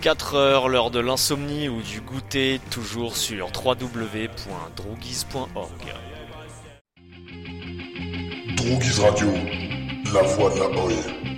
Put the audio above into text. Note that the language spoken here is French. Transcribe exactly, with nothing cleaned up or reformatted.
quatre heures, l'heure de l'insomnie ou du goûter, toujours sur w w w point droguise point org. Droguise Radio, la voix de la boy.